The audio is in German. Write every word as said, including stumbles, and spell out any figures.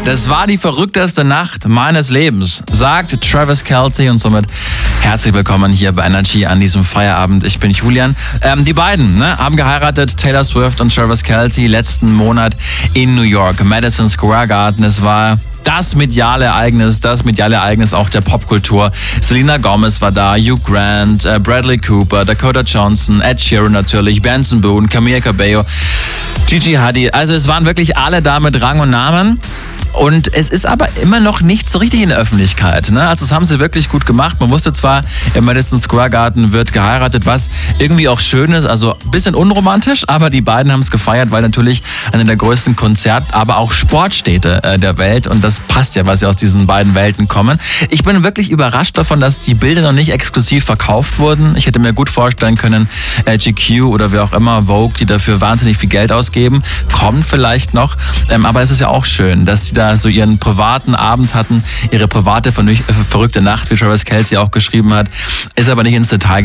Das war die verrückteste Nacht meines Lebens, sagt Travis Kelce, und somit herzlich willkommen hier bei Energy an diesem Feierabend. Ich bin Julian. Ähm, die beiden ne, haben geheiratet, Taylor Swift und Travis Kelce, letzten Monat in New York, Madison Square Garden. Es war das mediale Ereignis, das mediale Ereignis auch der Popkultur. Selena Gomez war da, Hugh Grant, äh, Bradley Cooper, Dakota Johnson, Ed Sheeran natürlich, Benson Boone, Camila Cabello, Gigi Hadid. Also es waren wirklich alle da mit Rang und Namen. Und es ist aber immer noch nicht so richtig in der Öffentlichkeit. Ne? Also das haben sie wirklich gut gemacht. Man wusste zwar, im Madison Square Garden wird geheiratet, was irgendwie auch schön ist. Also ein bisschen unromantisch, aber die beiden haben es gefeiert, weil natürlich eine der größten Konzert-, aber auch Sportstädte äh, der Welt. Und das passt ja, was ja aus diesen beiden Welten kommen. Ich bin wirklich überrascht davon, dass die Bilder noch nicht exklusiv verkauft wurden. Ich hätte mir gut vorstellen können, äh, G Q oder wer auch immer, Vogue, die dafür wahnsinnig viel Geld ausgeben, kommen vielleicht noch. Ähm, aber es ist ja auch schön, dass sie da so ihren privaten Abend hatten, ihre private, verrückte Nacht, wie Travis Kelce auch geschrieben hat, ist aber nicht ins Detail